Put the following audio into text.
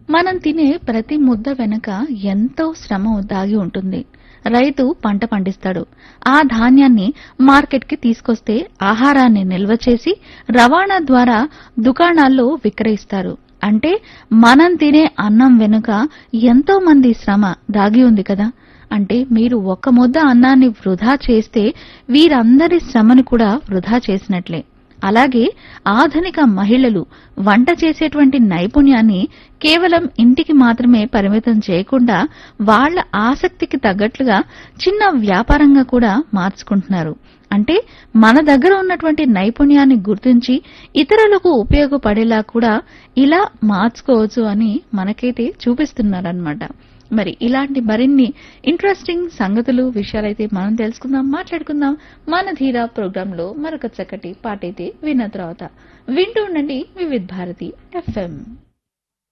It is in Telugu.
మనం తినే ప్రతి ముద్ద వెనుక ఎంతో శ్రమ దాగి ఉంటుంది. రైతు పంట పండిస్తాడు. ఆ ధాన్యాన్ని మార్కెట్కి తీసుకొస్తే ఆహారాన్ని నిల్వ చేసి రవాణా ద్వారా దుకాణాల్లో విక్రయిస్తారు. అంటే మనం తినే అన్నం వెనుక ఎంతో మంది శ్రమ దాగి ఉంది కదా. అంటే మీరు ఒక్క ముద్ద అన్నాన్ని వృధా చేస్తే వీరందరి శ్రమను కూడా వృధా చేసినట్లే. అలాగే ఆధునిక మహిళలు వంట చేసేటువంటి నైపుణ్యాన్ని కేవలం ఇంటికి మాత్రమే పరిమితం చేయకుండా వాళ్ళ ఆసక్తికి తగ్గట్లుగా చిన్న వ్యాపారంగా కూడా మార్చుకుంటున్నారు. అంటే మన దగ్గర ఉన్నటువంటి నైపుణ్యాన్ని గుర్తించి ఇతరులకు ఉపయోగపడేలా కూడా ఇలా మార్చుకోవచ్చు అని మనకైతే చూపిస్తున్నారన్నమాట. మరి ఇలాంటి మరిన్ని ఇంట్రెస్టింగ్ సంగతులు విషయాలైతే మనం తెలుసుకుందాం, మాట్లాడుకుందాం మన ధీరా ప్రోగ్రామ్ లో. మరొక చక్కటి పాటైతే విన్న తర్వాత వింటూ ఉండండి వివిధ భారతి FM.